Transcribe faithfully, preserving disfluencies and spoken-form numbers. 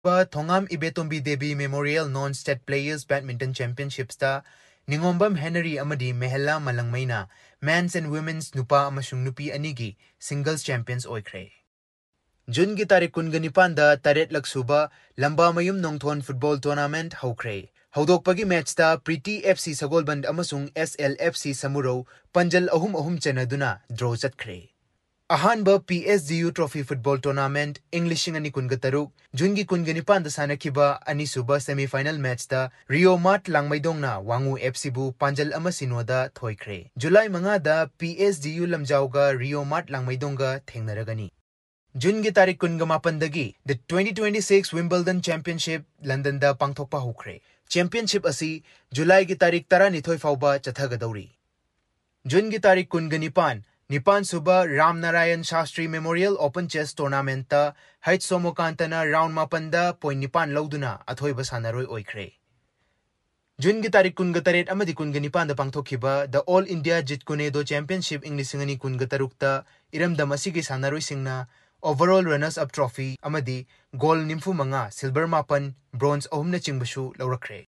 Thongam Ibetombi Devi Memorial Non-State Players Badminton Championships ta Ningombam Henry Amadi Mehela Malangmaina Men's and Women's Nupa Amashung Nupi Anigi Singles Champions Oikre. June gi tarik kunganipan da taret laksuba lamba mayum nongthon football tournament haukre. Haudokpagi match ta Pretty F C Sagolband amasung S L F C Samuro panjal ahum ahum chanaduna draw chatkre. Ahanba P S G U Trophy Football Tournament English ani kungataruk June gi kunganipan da sanakiba ani suba semi-final match ta Rio Mart Langmaidongna Wangu F C bu panjal amasinoda thoikre. July manga da P S G U lamjauga Rio Mart Langmaidongga thengnaragani. June gi tarik kungamapan the twenty twenty-six Wimbledon Championship London da pangthokpa hukre. Championship asi July gi tarik tara nithoi fauba chathagadauri. June gi tarik kunganipan Nipan Suba Ram Narayan Shastri Memorial Open Chess Tournament ta Height Somokantana round mapanda point nipan lauduna athoi basanaroi oikre. June gi tarik kungataret amadi kunganipan da pangthokhiba the All India Jitkunedo Championship Inglisingani kungatarukta iramdam asigi sanaroi singna overall runners up trophy amadi gold nimfu manga silver mapan bronze ahum na chingbashu laurakre.